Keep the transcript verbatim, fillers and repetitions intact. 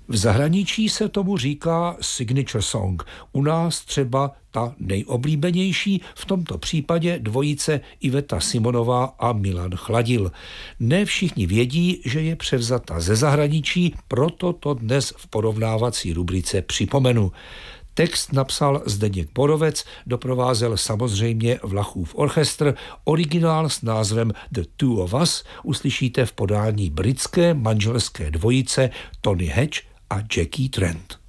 V zahraničí se tomu říká signature song, u nás třeba ta nejoblíbenější, v tomto případě dvojice Iveta Simonová a Milan Chladil. Ne všichni vědí, že je převzata ze zahraničí, proto to dnes v porovnávací rubrice připomenu. Text napsal Zdeněk Borovec, doprovázel samozřejmě Vlachův orchestr, originál s názvem The Two of Us uslyšíte v podání britské manželské dvojice Tony Hatch a Jackie Trent.